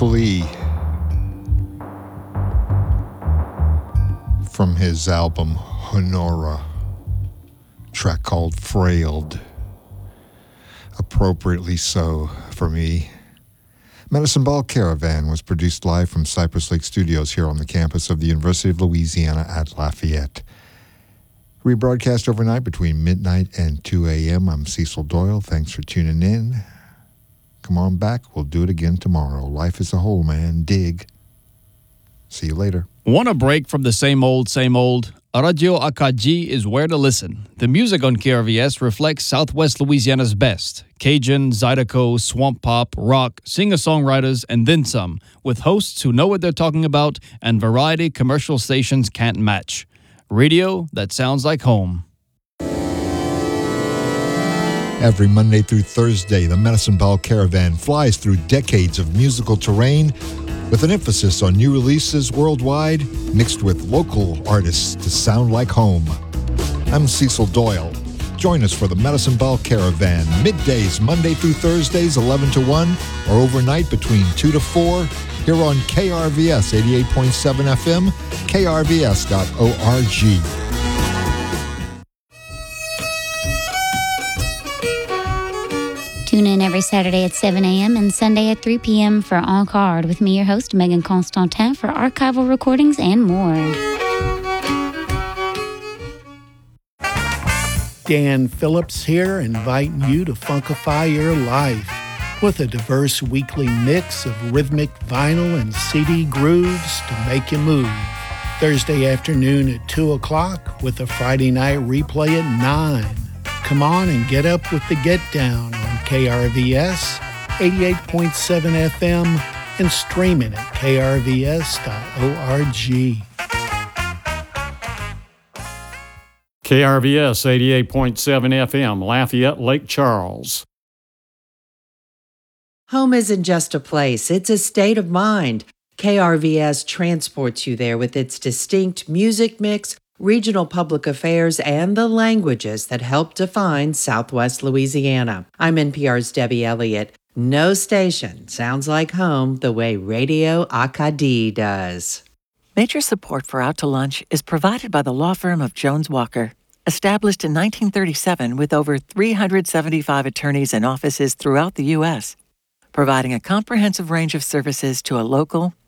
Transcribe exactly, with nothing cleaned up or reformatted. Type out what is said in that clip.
Flea from his album Honora, track called Frailed, appropriately so for me. Medicine Ball Caravan was produced live from Cypress Lake Studios here on the campus of the University of Louisiana at Lafayette. Rebroadcast overnight between midnight and two a.m. I'm Cecil Doyle. Thanks for tuning in. Come on back. We'll do it again tomorrow. Life is a whole, man. Dig. See you later. Want a break from the same old, same old? Radio Acadie is where to listen. The music on K R V S reflects Southwest Louisiana's best. Cajun, Zydeco, swamp pop, rock, singer-songwriters, and then some, with hosts who know what they're talking about and variety commercial stations can't match. Radio that sounds like home. Every Monday through Thursday, the Medicine Ball Caravan flies through decades of musical terrain with an emphasis on new releases worldwide, mixed with local artists to sound like home. I'm Cecil Doyle. Join us for the Medicine Ball Caravan, middays Monday through Thursdays, eleven to one, or overnight between two to four, here on K R V S eighty-eight point seven F M, K R V S dot org. Tune in every Saturday at seven a.m. and Sunday at three p.m. for En Card with me, your host, Megan Constantin, for archival recordings and more. Dan Phillips here, inviting you to funkify your life with a diverse weekly mix of rhythmic vinyl and C D grooves to make you move. Thursday afternoon at two o'clock with a Friday night replay at nine. Come on and get up with the Get Down on K R V S eighty-eight point seven F M and streaming at K R V S dot org. K R V S eighty-eight point seven F M, Lafayette, Lake Charles. Home isn't just a place, it's a state of mind. K R V S transports you there with its distinct music mix, regional public affairs, and the languages that help define Southwest Louisiana. I'm N P R's Debbie Elliott. No station sounds like home the way Radio Acadie does. Major support for Out to Lunch is provided by the law firm of Jones Walker. Established in nineteen thirty-seven with over three hundred seventy-five attorneys and offices throughout the U S, providing a comprehensive range of services to a local,